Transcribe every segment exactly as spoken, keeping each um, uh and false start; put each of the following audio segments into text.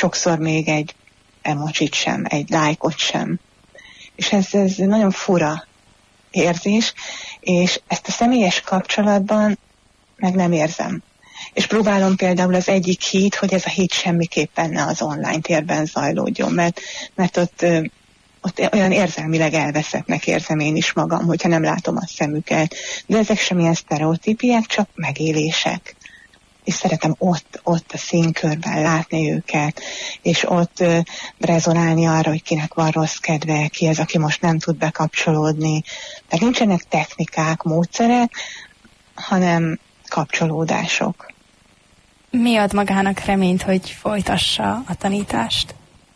sokszor még egy emocsit sem, egy lájkot sem. És ez, ez nagyon fura érzés, és ezt a személyes kapcsolatban meg nem érzem. És próbálom például az egyik híd, hogy ez a híd semmiképpen ne az online térben zajlódjon, mert, mert ott, ott olyan érzelmileg elveszettnek érzem én is magam, hogyha nem látom a szemüket. De ezek semmilyen sztereotípiák, csak megélések. És szeretem ott, ott a színkörben látni őket, és ott uh, rezonálni arra, hogy kinek van rossz kedve, ki az, aki most nem tud bekapcsolódni. Tehát nincsenek technikák, módszerek, hanem kapcsolódások. Mi ad magának reményt, hogy folytassa a tanítást?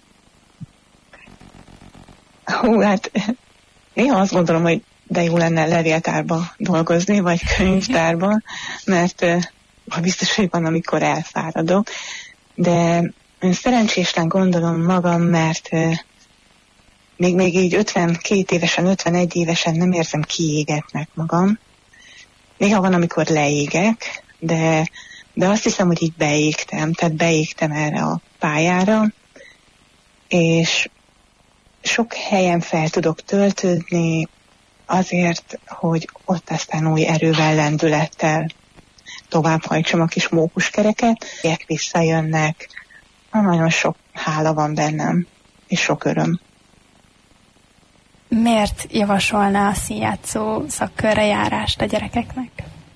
Hú, hát néha azt gondolom, hogy de jó lenne levéltárba dolgozni, vagy könyvtárba, mert uh, ha biztos, hogy van, amikor elfáradok, de én szerencséslen gondolom magam, mert uh, még, még így ötvenkét évesen, ötvenegy évesen nem érzem kiégetnek magam. Néha van, amikor leégek, de, de azt hiszem, hogy így beégtem, tehát beégtem erre a pályára, és sok helyen fel tudok töltődni azért, hogy ott aztán új erővel, lendülettel továbbhajtsam a kis mókuskereket, ilyek visszajönnek. Nagyon sok hála van bennem, és sok öröm. Miért javasolná a színjátszó szakkörre járást a gyerekeknek?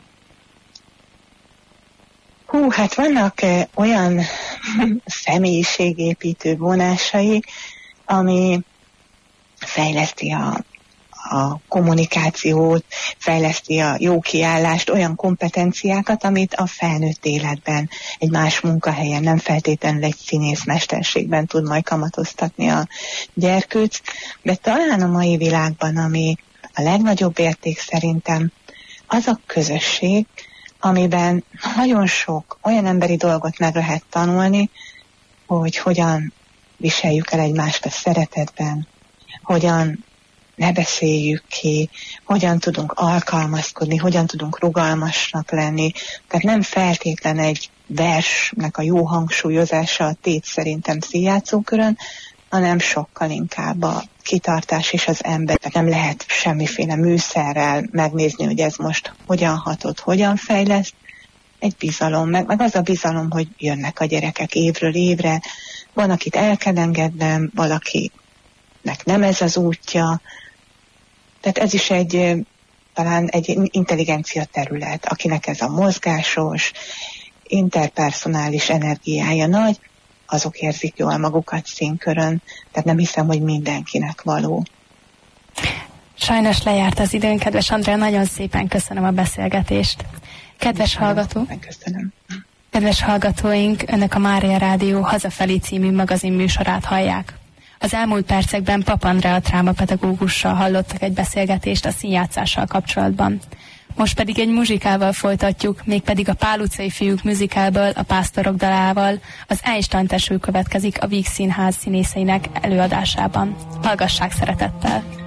Hú, hát vannak eh, olyan személyiségépítő vonásai, ami fejleszti a a kommunikációt, fejleszti a jó kiállást, olyan kompetenciákat, amit a felnőtt életben, egy más munkahelyen, nem feltétlenül egy színész mesterségben tud majd kamatoztatni a gyerkőc, de talán a mai világban, ami a legnagyobb érték szerintem, az a közösség, amiben nagyon sok olyan emberi dolgot meg lehet tanulni, hogy hogyan viseljük el egymást a szeretetben, hogyan ne beszéljük ki, hogyan tudunk alkalmazkodni, hogyan tudunk rugalmasnak lenni. Tehát nem feltétlen egy versnek a jó hangsúlyozása a tét szerintem színjátszókörön, hanem sokkal inkább a kitartás és az ember. Tehát nem lehet semmiféle műszerrel megnézni, hogy ez most hogyan hatott, hogyan fejleszt. Egy bizalom, meg, meg az a bizalom, hogy jönnek a gyerekek évről évre. Van, akit el kell engednem, valakinek nem ez az útja. Tehát ez is egy, talán egy intelligencia terület, akinek ez a mozgásos, interpersonális energiája nagy, azok érzik jól magukat színkörön, tehát nem hiszem, hogy mindenkinek való. Sajnos lejárt az időn, kedves Andrea, nagyon szépen köszönöm a beszélgetést. Kedves hallgató, köszönöm. Kedves hallgatóink, Önök a Mária Rádió Hazafelé című magazin műsorát hallják. Az elmúlt percekben Pap Andrea trámapedagógussal hallottak egy beszélgetést a színjátszással kapcsolatban. Most pedig egy muzsikával folytatjuk, mégpedig a Pál utcai fiúk muzikálból, a Pásztorok dalával, az Einstein teső következik a Víg Színház színészeinek előadásában. Hallgassák szeretettel!